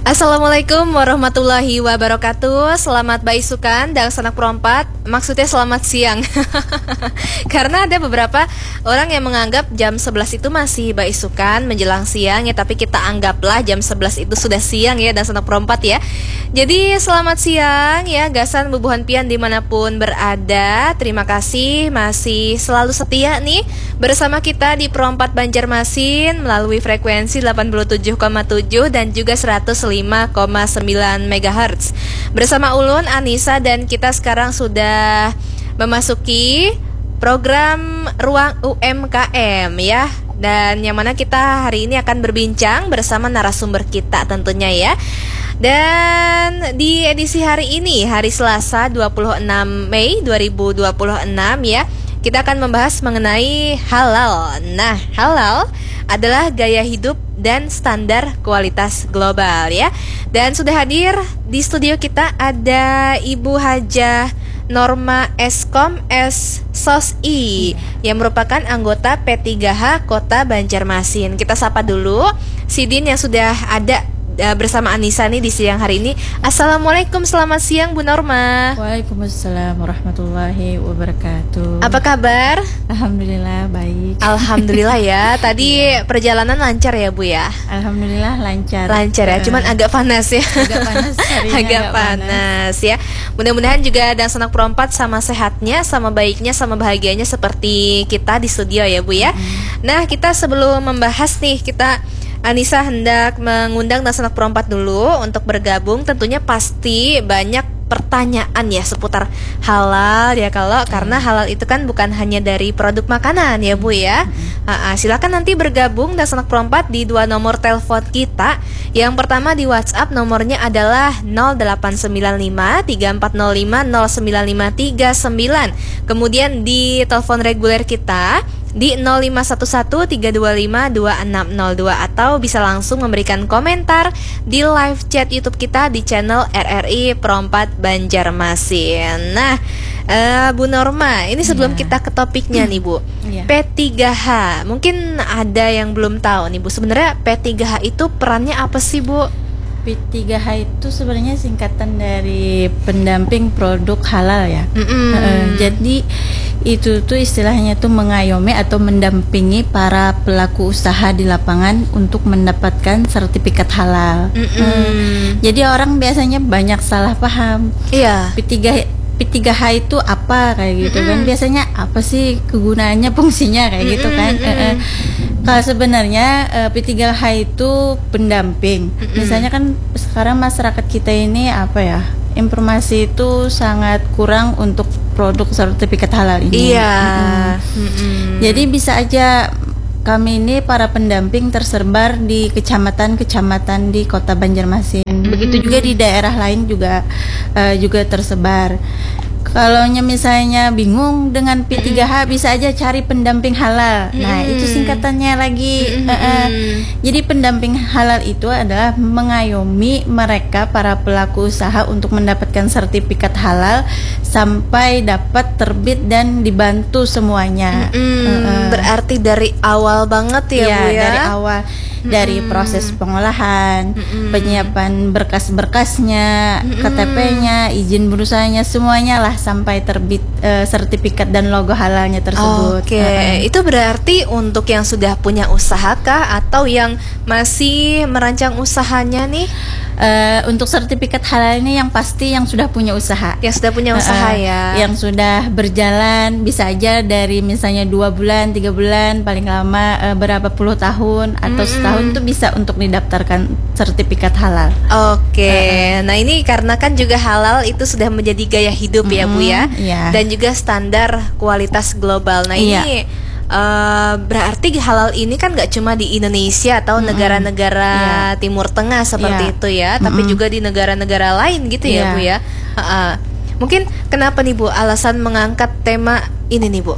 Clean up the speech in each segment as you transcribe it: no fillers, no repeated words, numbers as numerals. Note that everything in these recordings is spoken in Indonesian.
Assalamualaikum warahmatullahi wabarakatuh. Selamat baisukan dan sanak perompat. Maksudnya selamat siang. Karena ada beberapa orang yang menganggap jam 11 itu masih baisukan menjelang siang ya, tapi kita anggaplah jam 11 itu sudah siang ya dan sanak perompat ya. Jadi selamat siang ya Gasan Bubuhan Pian dimanapun berada. Terima kasih masih selalu setia nih bersama kita di Perompat Banjarmasin melalui frekuensi 87,7 dan juga 105,9 MHz. Bersama Ulun, Anissa, dan kita sekarang sudah memasuki program Ruang UMKM ya. Dan yang mana kita hari ini akan berbincang bersama narasumber kita tentunya ya. Dan di edisi hari ini, hari Selasa 26 Mei 2026 ya, kita akan membahas mengenai halal. Nah, halal adalah gaya hidup dan standar kualitas global ya. Dan sudah hadir di studio kita ada Ibu Hajah Norma Eskom S SOSI yang merupakan anggota P3H Kota Banjarmasin. Kita sapa dulu Sidin yang sudah ada bersama Anissa nih di siang hari ini. Assalamualaikum, selamat siang Bu Norma. Waalaikumsalam warahmatullahi wabarakatuh. Apa kabar? Alhamdulillah baik. Alhamdulillah ya. Tadi perjalanan lancar ya Bu ya? Alhamdulillah lancar. Lancar ya, cuman agak panas ya. Agak panas agak panas ya. Mudah-mudahan juga dan sanak perompat sama sehatnya, sama baiknya, sama bahagianya seperti kita di studio ya Bu ya. Nah, kita sebelum membahas nih, Anissa hendak mengundang dan sanak perompat dulu untuk bergabung. Tentunya pasti banyak pertanyaan ya seputar halal ya, karena halal itu kan bukan hanya dari produk makanan ya Bu ya. Silakan nanti bergabung dan sanak perompat di dua nomor telepon kita. Yang pertama di WhatsApp nomornya adalah 0895 3405 0953 9. Kemudian di telepon reguler kita di 0511 325 2602 atau bisa langsung memberikan komentar di live chat YouTube kita di channel RRI Perompat Banjarmasin. Nah, Bu Norma, ini sebelum kita ke topiknya nih Bu, P3H, mungkin ada yang belum tahu nih Bu, sebenarnya P3H itu perannya apa sih Bu? P3H itu sebenarnya singkatan dari pendamping produk halal ya. Jadi itu tuh istilahnya tuh mengayomi atau mendampingi para pelaku usaha di lapangan untuk mendapatkan sertifikat halal. Jadi orang biasanya banyak salah paham. Iya. P3H itu apa kayak gitu kan? Biasanya apa sih kegunaannya, fungsinya kayak gitu kan? Kalau sebenarnya P3H itu pendamping. Misalnya kan sekarang masyarakat kita ini apa ya? Informasi itu sangat kurang untuk produk sertifikat halal ini. Iya. Jadi bisa aja kami ini para pendamping tersebar di kecamatan-kecamatan di Kota Banjarmasin. Begitu juga di daerah lain juga tersebar. Kalau misalnya bingung dengan P3H bisa aja cari pendamping halal. Nah, itu singkatannya lagi. Jadi pendamping halal itu adalah mengayomi mereka para pelaku usaha untuk mendapatkan sertifikat halal sampai dapat terbit dan dibantu semuanya. Berarti dari awal banget ya Bu ya? Dari awal. Dari proses pengolahan, penyiapan berkas-berkasnya, KTP-nya, izin berusahanya, semuanya lah sampai terbit sertifikat dan logo halalnya tersebut. Oke, itu berarti untuk yang sudah punya usaha kah atau yang masih merancang usahanya nih? Untuk sertifikat halal ini yang pasti yang sudah punya usaha. Yang sudah punya usaha ya. Yang sudah berjalan bisa aja dari misalnya 2 bulan, 3 bulan, paling lama berapa puluh tahun atau setahun itu bisa untuk didaftarkan sertifikat halal. Oke. Nah, ini karena kan juga halal itu sudah menjadi gaya hidup ya Bu ya. Dan juga standar kualitas global. Nah, ini berarti halal ini kan gak cuma di Indonesia atau negara-negara Timur Tengah seperti itu ya, tapi juga di negara-negara lain gitu ya Bu ya. Mungkin kenapa nih Bu alasan mengangkat tema ini nih Bu?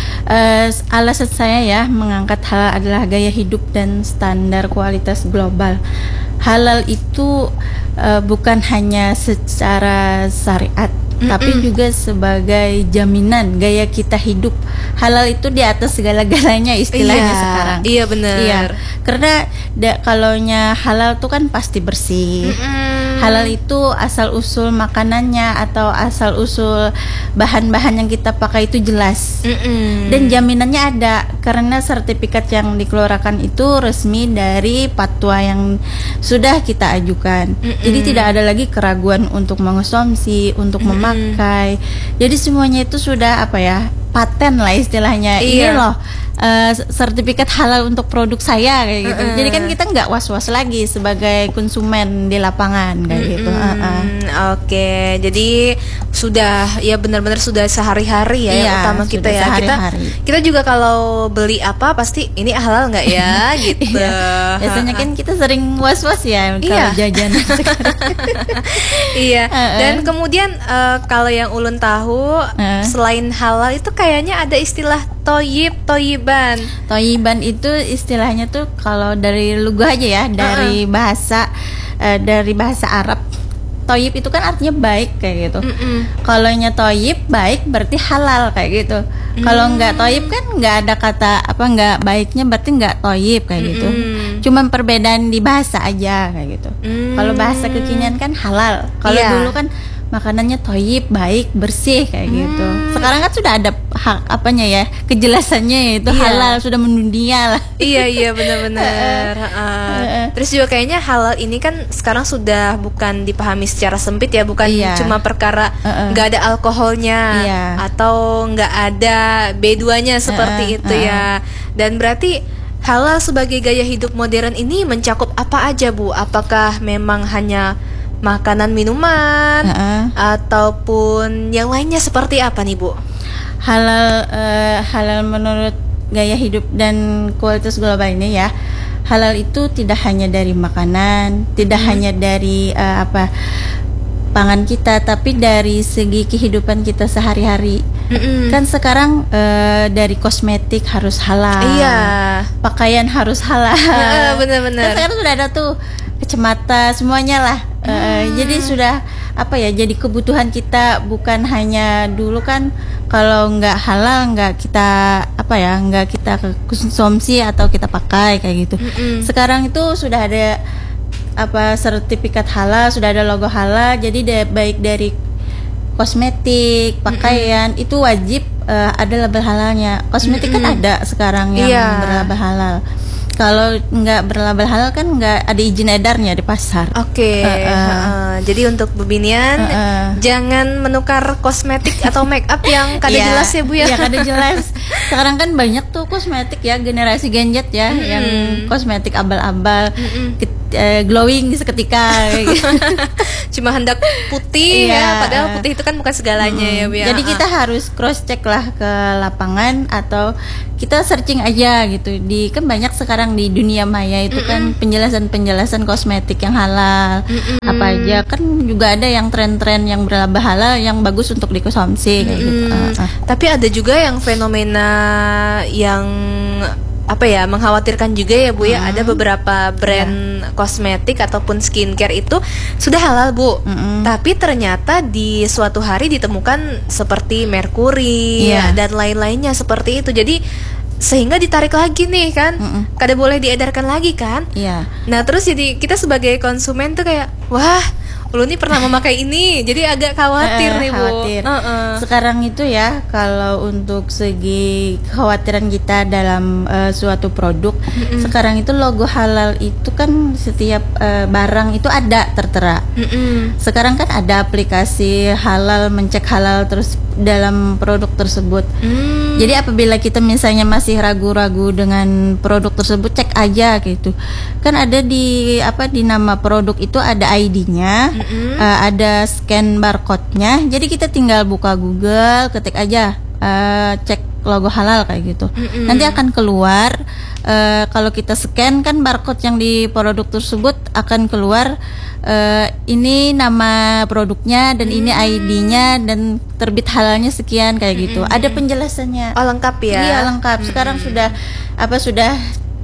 Alasan saya ya mengangkat halal adalah gaya hidup dan standar kualitas global. Halal itu bukan hanya secara syariat tapi juga sebagai jaminan gaya kita hidup. Halal itu di atas segala-galanya istilahnya sekarang. Iya benar. Iya, karena kalaunya halal tuh kan pasti bersih. Halal itu asal usul makanannya atau asal usul bahan-bahan yang kita pakai itu jelas. Dan jaminannya ada karena sertifikat yang dikeluarkan itu resmi dari fatwa yang sudah kita ajukan. Jadi tidak ada lagi keraguan untuk mengonsumsi, untuk memakai. Jadi semuanya itu sudah paten lah istilahnya. Ini loh sertifikat halal untuk produk saya kayak gitu. Jadi kan kita nggak was-was lagi sebagai konsumen di lapangan kayak gitu. Oke, jadi sudah ya benar-benar sudah sehari-hari ya yang utama kita ya. Kita juga kalau beli apa pasti ini halal nggak ya gitu. Biasanya kan kita sering was-was ya kalau jajanan sekarang. Iya. Dan kemudian kalau yang ulun tahu selain halal itu kayaknya ada istilah toyiban. Toyiban itu istilahnya tuh kalau dari lugu aja ya, dari bahasa Arab. Toyib itu kan artinya baik kayak gitu. Kalaunya toyib baik berarti halal kayak gitu. Kalau nggak toyib kan nggak ada kata nggak baiknya berarti nggak toyib kayak gitu. Cuma perbedaan di bahasa aja kayak gitu. Kalau bahasa kekinian kan halal. Kalau dulu kan makanannya toyib, baik, bersih kayak gitu. Sekarang kan sudah ada kejelasannya itu halal, sudah mendunia lah. Iya benar-benar. Terus juga kayaknya halal ini kan sekarang sudah bukan dipahami secara sempit ya, bukan cuma perkara nggak ada alkoholnya atau nggak ada B2-nya seperti itu ya. Dan berarti halal sebagai gaya hidup modern ini mencakup apa aja Bu? Apakah memang hanya makanan, minuman, ataupun yang lainnya seperti apa nih Bu? Halal menurut gaya hidup dan kualitas global ini ya. Halal itu tidak hanya dari makanan, tidak hanya dari pangan kita, tapi dari segi kehidupan kita sehari-hari. Kan sekarang dari kosmetik harus halal, pakaian harus halal. Benar-benar. Kan sekarang sudah ada tuh kacamata semuanya lah. Jadi sudah jadi kebutuhan kita, bukan hanya dulu kan kalau nggak halal nggak kita konsumsi atau kita pakai kayak gitu. Sekarang itu sudah ada sertifikat halal, sudah ada logo halal. Jadi baik dari kosmetik, pakaian itu wajib ada label halalnya. Kosmetik kan ada sekarang yang berlabel halal. Kalau nggak berlabel halal kan nggak ada izin edarnya di pasar. Jadi untuk bebinian jangan menukar kosmetik atau make up yang kada jelas ya Bu ya. Iya kada jelas. Sekarang kan banyak tuh kosmetik ya generasi Gen Z ya yang kosmetik abal-abal, glowing seketika. Cuma hendak putih ya, padahal putih itu kan bukan segalanya ya Bu ya. Jadi kita harus cross check lah ke lapangan atau kita searching aja gitu. Kan banyak sekarang di dunia maya itu kan penjelasan kosmetik yang halal. Apa aja kan juga ada yang tren-tren yang berlabel halal yang bagus untuk dikonsumsi kayak gitu. Tapi ada juga yang fenomena yang mengkhawatirkan juga ya Bu ya. Ada beberapa brand kosmetik ataupun skincare itu sudah halal Bu, tapi ternyata di suatu hari ditemukan seperti merkuri dan lain-lainnya seperti itu. Jadi sehingga ditarik lagi nih kan, kada boleh diedarkan lagi kan. Nah terus jadi kita sebagai konsumen tuh kayak wah lu nih pernah memakai ini, jadi agak khawatir nih Bu. Sekarang itu ya kalau untuk segi kekhawatiran kita dalam suatu produk, sekarang itu logo halal itu kan setiap barang itu ada tertera. Sekarang kan ada aplikasi halal, mencek halal terus dalam produk tersebut. Jadi apabila kita misalnya masih ragu-ragu dengan produk tersebut, cek aja gitu. Kan ada di nama produk itu ada ID-nya. Ada scan barcode-nya. Jadi kita tinggal buka Google, ketik aja cek logo halal kayak gitu. Nanti akan keluar kalau kita scan kan barcode yang di produk tersebut akan keluar ini nama produknya dan ini ID-nya dan terbit halalnya sekian kayak gitu. Ada penjelasannya. Oh lengkap ya? Iya lengkap. Sekarang sudah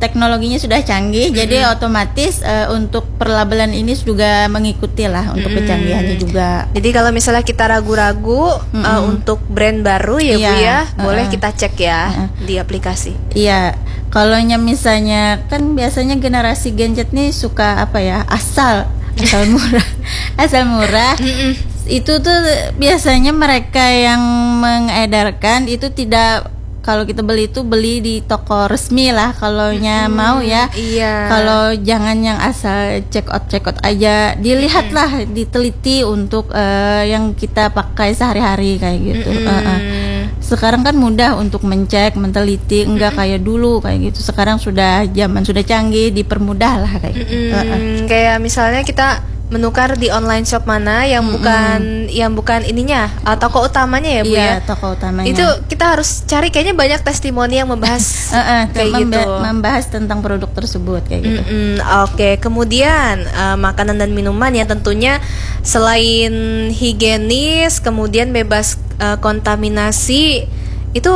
teknologinya sudah canggih, jadi otomatis untuk perlabelan ini juga mengikuti lah untuk kecanggihannya juga. Jadi kalau misalnya kita ragu-ragu untuk brand baru ya Bu ya, boleh kita cek ya di aplikasi. Iya, kalau misalnya kan biasanya generasi Gen Z nih suka apa ya, asal murah, asal murah. Itu tuh biasanya mereka yang mengedarkan itu tidak, kalau kita beli itu beli di toko resmi lah kalaunya mau ya. Iya. Kalau jangan yang asal check out aja, dilihatlah, diteliti untuk yang kita pakai sehari-hari kayak gitu. Sekarang kan mudah untuk mencek, meneliti, enggak kayak dulu kayak gitu. Sekarang sudah zaman sudah canggih, dipermudah lah kayak gitu. Kayak misalnya kita menukar di online shop mana yang bukan ininya toko utamanya ya Bu ya. Toko utamanya. Itu kita harus cari, kayaknya banyak testimoni yang membahas kayak gitu. Membahas tentang produk tersebut kayak gitu. Oke, kemudian makanan dan minuman yang tentunya selain higienis, kemudian bebas kontaminasi, itu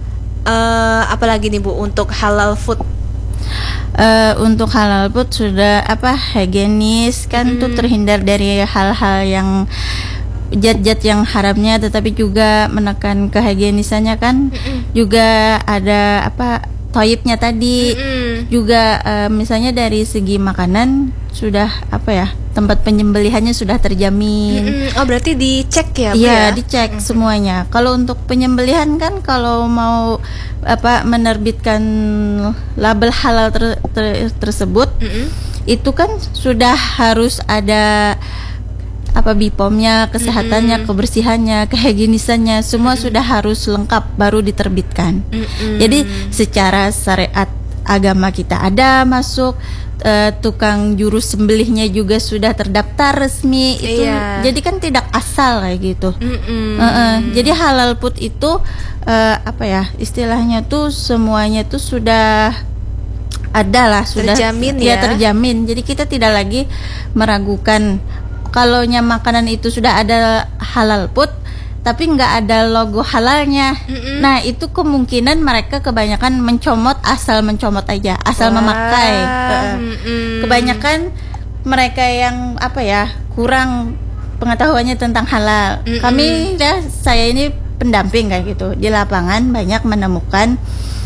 apalagi nih Bu untuk halal food? Untuk halal food sudah higienis kan, tuh terhindar dari hal-hal yang zat-zat yang haramnya, tetapi juga menekan kehigienisannya kan. Juga ada toyibnya tadi. Juga misalnya dari segi makanan sudah tempat penyembelihannya sudah terjamin. Oh, berarti dicek ya Bu ya? ya? Dicek semuanya. Kalau untuk penyembelihan kan, kalau mau menerbitkan label halal tersebut, itu kan sudah harus ada BPOM-nya, kesehatannya, kebersihannya, kehigienisannya, semua sudah harus lengkap baru diterbitkan. Jadi secara syariat agama kita ada masuk, tukang juru sembelihnya juga sudah terdaftar resmi itu. Jadi kan tidak asal kayak gitu. Jadi halal food itu istilahnya tuh semuanya tuh sudah ada lah, sudah terjamin ya. Terjamin. Jadi kita tidak lagi meragukan. Kalau makanan itu sudah ada halal food tapi nggak ada logo halalnya, nah itu kemungkinan mereka kebanyakan asal mencomot aja, asal memakai. Kebanyakan mereka yang kurang pengetahuannya tentang halal. Saya ini pendamping kayak gitu di lapangan, banyak menemukan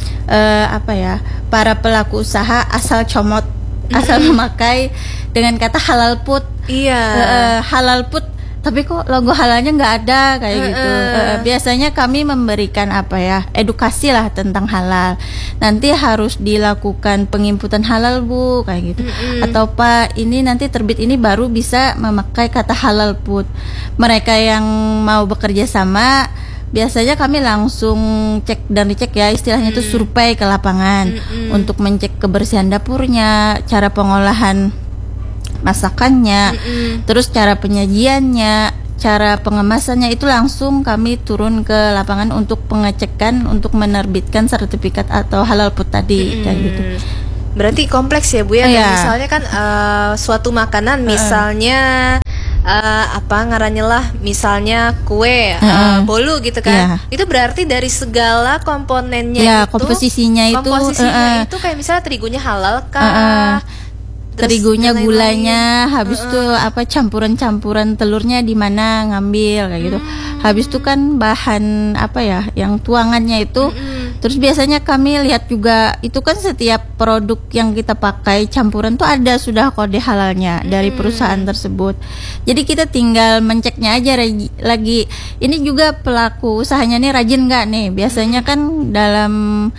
para pelaku usaha asal comot, asal memakai dengan kata halal food. Halal food, tapi kok logo halalnya nggak ada kayak gitu. Biasanya kami memberikan edukasi lah tentang halal. Nanti harus dilakukan penginputan halal Bu kayak gitu. Atau Pak, ini nanti terbit ini baru bisa memakai kata halal food. Mereka yang mau bekerja sama, biasanya kami langsung cek dan dicek ya, istilahnya itu survei ke lapangan untuk mencek kebersihan dapurnya, cara pengolahan masakannya, terus cara penyajiannya, cara pengemasannya, itu langsung kami turun ke lapangan untuk pengecekan, untuk menerbitkan sertifikat atau halal food tadi kayak gitu. Berarti kompleks ya Bu ya. Misalnya kan suatu makanan, misalnya ngarannya lah, misalnya kue, bolu gitu kan. Itu berarti dari segala komponennya itu, komposisinya itu kayak misalnya terigunya halal kah? Terigunya, gulanya, habis itu campuran-campuran telurnya di mana ngambil kayak gitu. Habis itu kan bahan yang tuangannya itu. Terus biasanya kami lihat juga itu kan setiap produk yang kita pakai campuran tuh ada sudah kode halalnya dari perusahaan tersebut. Jadi kita tinggal menceknya aja lagi. Ini juga pelaku usahanya nih rajin nggak nih? Biasanya kan dalam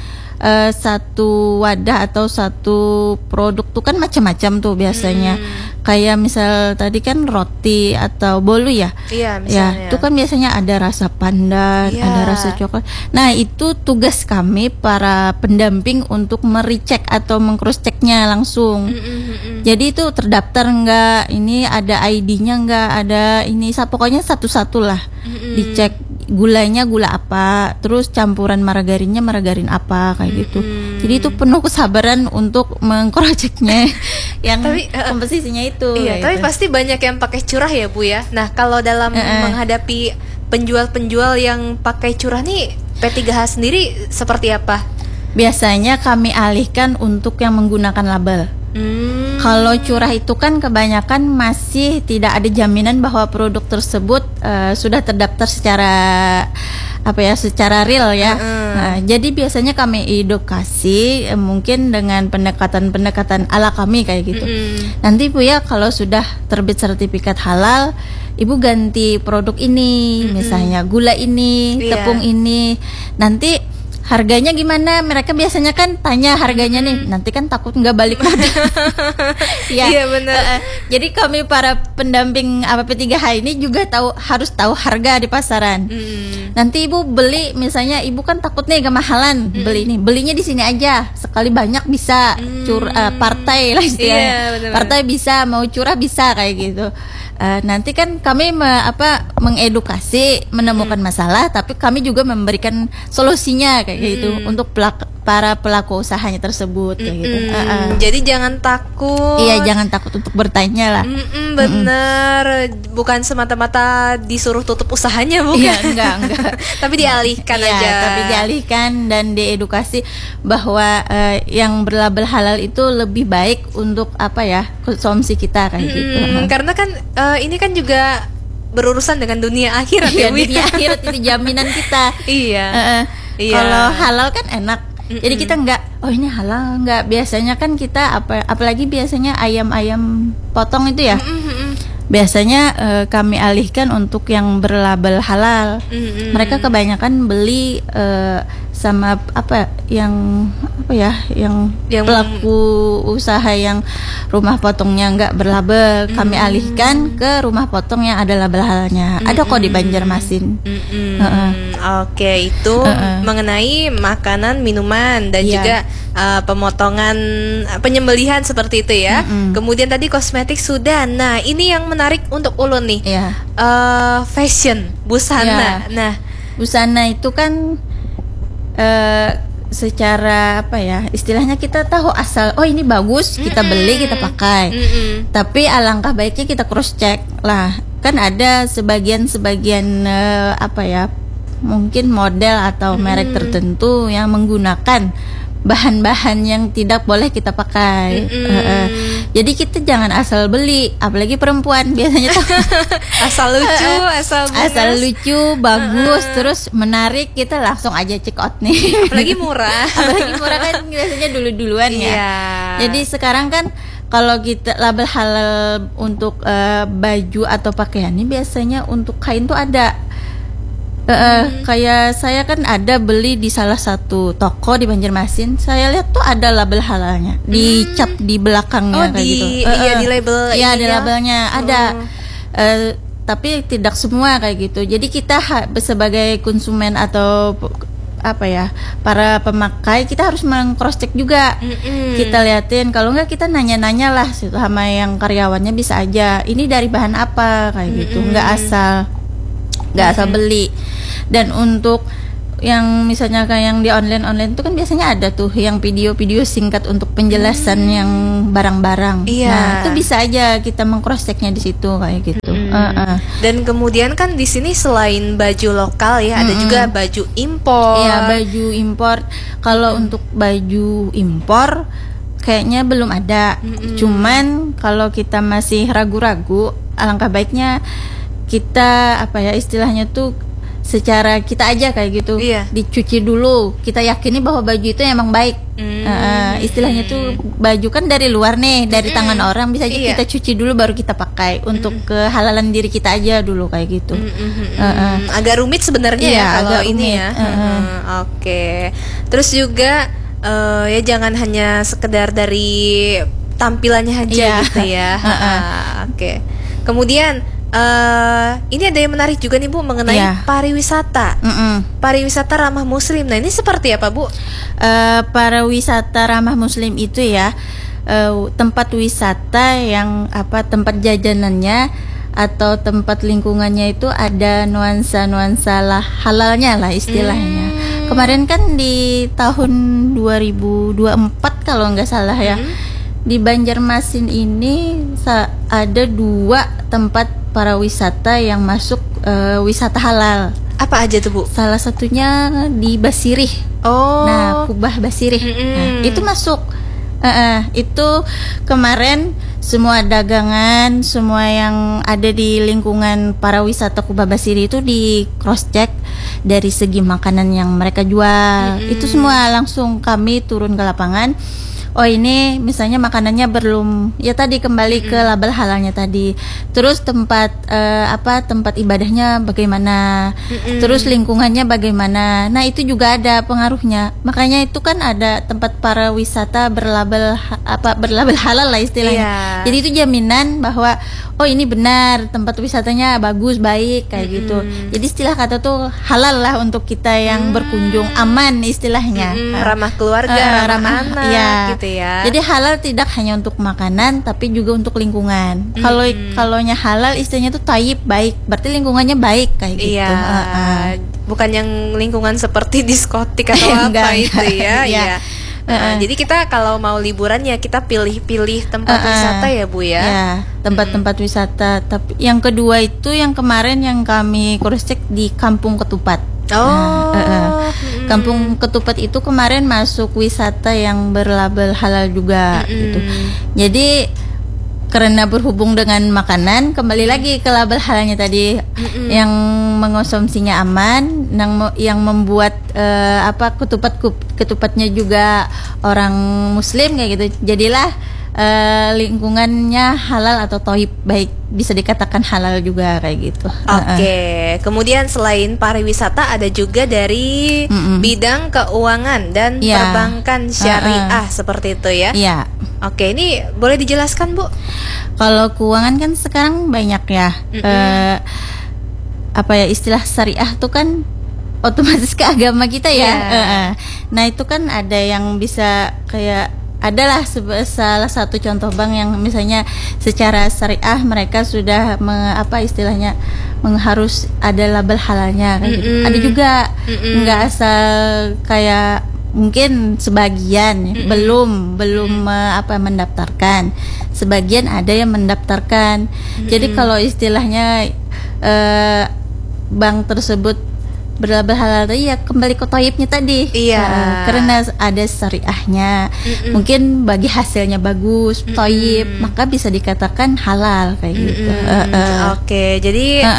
satu wadah atau satu produk tuh kan macam-macam tuh biasanya. Kayak misal tadi kan roti atau bolu ya. Misalnya. Itu kan biasanya ada rasa pandan, ada rasa coklat. Nah, itu tugas kami para pendamping untuk merecek atau meng-cross-checknya langsung. Jadi itu terdaftar enggak, ini ada ID-nya enggak, ada ini, pokoknya satu-satu lah. Dicek gulanya gula apa, terus campuran margarinnya margarin apa kayak gitu. Jadi itu penuh kesabaran untuk mengcrosschecknya yang komposisinya itu. Tapi pasti banyak yang pakai curah ya Bu ya. Nah, kalau dalam menghadapi penjual-penjual yang pakai curah nih, P3H sendiri seperti apa? Biasanya kami alihkan untuk yang menggunakan label. Kalau curah itu kan kebanyakan masih tidak ada jaminan bahwa produk tersebut sudah terdaftar secara secara real ya. Nah, jadi biasanya kami edukasi mungkin dengan pendekatan-pendekatan ala kami kayak gitu. Nanti Bu ya, kalau sudah terbit sertifikat halal, Ibu ganti produk ini, misalnya gula ini, tepung ini. Nanti harganya gimana? Mereka biasanya kan tanya harganya nih. Nanti kan takut nggak balik modal. Iya benar. Jadi kami para pendamping APP3H ini juga harus tahu harga di pasaran. Nanti Ibu beli, misalnya Ibu kan takut nih kemahalan beli nih. Belinya di sini aja. Sekali banyak bisa. Partai lah istilahnya. Partai bisa, mau curah bisa kayak gitu. Nanti kan kami mengedukasi, menemukan masalah, tapi kami juga memberikan solusinya kayak gitu untuk para pelaku usahanya tersebut kayak gitu. Jadi jangan takut. Iya, jangan takut untuk bertanya lah. Bener, bukan semata-mata disuruh tutup usahanya, bukan? Iya, enggak. Tapi dialihkan aja. Iya, tapi dialihkan dan diedukasi bahwa yang berlabel halal itu lebih baik untuk konsumsi kita kayak gitu. Karena kan ini kan juga berurusan dengan dunia akhirat ya, Bu. Dunia akhirat itu jaminan kita. Iya. Kalau halal kan enak. Jadi kita ini halal enggak. Biasanya kan kita apalagi biasanya ayam-ayam potong itu ya. Biasanya kami alihkan untuk yang berlabel halal. Mereka kebanyakan beli sama yang pelaku usaha yang rumah potongnya nggak berlabel, kami alihkan ke rumah potong yang ada label halalnya. Ada kok di Banjarmasin. Oke, itu mengenai makanan, minuman dan juga pemotongan, penyembelihan seperti itu ya. Kemudian tadi kosmetik sudah. Nah, ini yang menarik untuk Ulun nih. Fashion, busana. Nah, busana itu kan secara istilahnya kita tahu asal, ini bagus, kita beli, kita pakai. Tapi alangkah baiknya kita cross check lah. Kan ada sebagian mungkin model atau merek tertentu yang menggunakan bahan-bahan yang tidak boleh kita pakai. Jadi kita jangan asal beli, apalagi perempuan biasanya asal lucu, asal lucu, bagus, terus menarik, kita langsung aja check out nih. Apalagi murah. Apalagi murah kan biasanya dulu-duluan ya. Jadi sekarang kan kalau kita label halal untuk baju atau pakaian ini biasanya untuk kain tuh ada. Kayak saya kan ada beli di salah satu toko di Banjarmasin, saya lihat tuh ada label halalnya dicap di belakangnya kayak gitu. Di label. Iya, di labelnya ada. Tapi tidak semua kayak gitu. Jadi kita sebagai konsumen atau para pemakai, kita harus meng-cross check juga. Kita liatin, kalau enggak kita nanya-nanya lah sama yang karyawannya, bisa aja ini dari bahan apa kayak gitu. Enggak asal beli. Dan untuk yang misalnya kayak yang di online itu kan biasanya ada tuh yang video-video singkat untuk penjelasan yang barang-barang. Nah, itu bisa aja kita meng-cross checknya di situ kayak gitu. Dan kemudian kan di sini selain baju lokal ya, ada juga baju impor. Iya, baju impor. Kalau untuk baju impor kayaknya belum ada. Cuman kalau kita masih ragu-ragu, alangkah baiknya kita istilahnya tuh secara kita aja kayak gitu, dicuci dulu, kita yakini bahwa baju itu emang baik. Istilahnya tuh baju kan dari luar nih, dari tangan orang, bisa aja kita cuci dulu baru kita pakai untuk kehalalan diri kita aja dulu kayak gitu. Agak rumit sebenarnya ya kalau ini ya. Oke. Terus juga ya jangan hanya sekedar dari tampilannya aja gitu ya. Oke. Kemudian ini ada yang menarik juga nih Bu mengenai pariwisata. Pariwisata ramah muslim. Nah, ini seperti apa Bu? Pariwisata ramah muslim itu ya tempat wisata yang tempat jajanannya atau tempat lingkungannya itu ada nuansa-nuansa halalnya lah istilahnya. Kemarin kan di tahun 2024 kalau nggak salah ya, di Banjarmasin ini ada 2 tempat para wisata yang masuk wisata halal. Apa aja tuh Bu? Salah satunya di Basirih. Oh. Nah, Kubah Basirih. Nah, itu masuk. Itu kemarin semua dagangan, semua yang ada di lingkungan para wisata Kubah Basirih itu di cross check dari segi makanan yang mereka jual. Itu semua langsung kami turun ke lapangan. Oh, ini misalnya makanannya belum, ya tadi kembali ke label halalnya tadi. Terus tempat tempat ibadahnya bagaimana, terus lingkungannya bagaimana. Nah, itu juga ada pengaruhnya. Makanya itu kan ada tempat para wisata berlabel halal lah istilahnya. Jadi itu jaminan bahwa oh ini benar tempat wisatanya bagus, baik kayak gitu. Jadi istilah kata tuh halal lah untuk kita yang berkunjung, aman istilahnya. Ramah keluarga, ramah anak gitu ya. Jadi halal tidak hanya untuk makanan tapi juga untuk lingkungan. Kalaunya halal istilahnya tuh thayyib, baik. Berarti lingkungannya baik kayak gitu. Bukan yang lingkungan seperti diskotik atau apa itu ya. Jadi kita kalau mau liburan ya kita pilih-pilih tempat wisata ya Bu ya. Ya, tempat-tempat wisata. Tapi yang kedua itu yang kemarin yang kami cross check di Kampung Ketupat. Kampung Ketupat itu kemarin masuk wisata yang berlabel halal juga gitu. Jadi karena berhubung dengan makanan, kembali lagi ke label halalnya tadi, yang mengonsumsinya aman, yang membuat ketupatnya juga orang Muslim kayak gitu. Jadilah lingkungannya halal atau thayyib, baik, bisa dikatakan halal juga kayak gitu. Oke. Kemudian selain pariwisata ada juga dari bidang keuangan dan perbankan syariah seperti itu ya. Iya. Oke, ini boleh dijelaskan Bu? Kalau keuangan kan sekarang banyak ya. Istilah syariah tuh kan otomatis ke agama kita ya. Nah, itu kan ada yang bisa kayak adalah salah satu contoh bank yang misalnya secara syariah mereka sudah harus ada label halalnya kayak gitu. Ada juga nggak asal kayak mungkin sebagian belum mendaftarkan, sebagian ada yang mendaftarkan. Jadi kalau istilahnya bank tersebut berlabel halal tadi ya kembali ke thayyibnya tadi. Karena ada syariahnya, mungkin bagi hasilnya bagus, thayyib, maka bisa dikatakan halal kayak gitu. Oke, jadi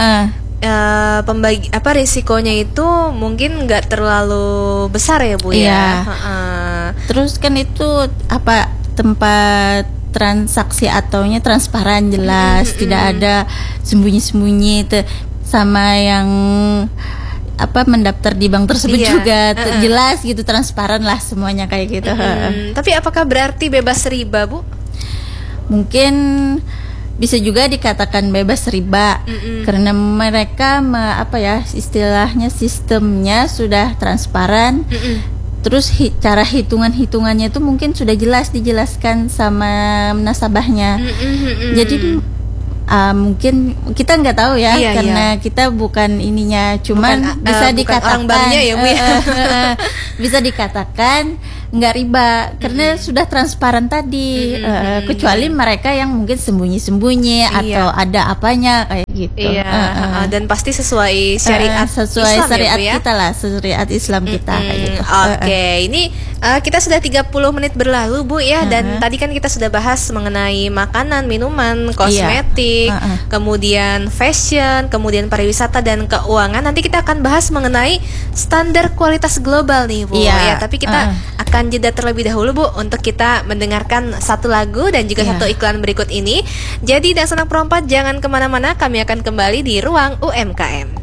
risikonya itu mungkin nggak terlalu besar ya Bu ya. Terus kan itu tempat transaksi ataunya transparan, jelas, tidak ada sembunyi-sembunyi sama yang mendaftar di bank tersebut juga jelas gitu, transparan lah semuanya kayak gitu. Tapi apakah berarti bebas riba Bu? Mungkin bisa juga dikatakan bebas riba karena mereka istilahnya sistemnya sudah transparan. Terus cara hitungannya itu mungkin sudah jelas dijelaskan sama nasabahnya. Jadi mungkin kita nggak tahu ya, karena kita bukan ininya, cuman bisa dikatakan orang banknya ya Bu ya. Bisa dikatakan nggak riba karena sudah transparan tadi. Kecuali mereka yang mungkin sembunyi-sembunyi atau ada apanya kayak gitu. Dan pasti sesuai syariat sesuai Islam syariat ya, Bu, ya? kita lah, syariat Islam kita kayak gitu. Oke, ini kita sudah 30 menit berlalu Bu ya, dan tadi kan kita sudah bahas mengenai makanan, minuman, kosmetik, kemudian fashion, kemudian pariwisata dan keuangan. Nanti kita akan bahas mengenai standar kualitas global nih Bu ya, tapi kita akan jeda terlebih dahulu Bu untuk kita mendengarkan satu lagu dan juga satu iklan berikut ini. Jadi dan senang perompat jangan kemana-mana, kami akan kembali di Ruang UMKM.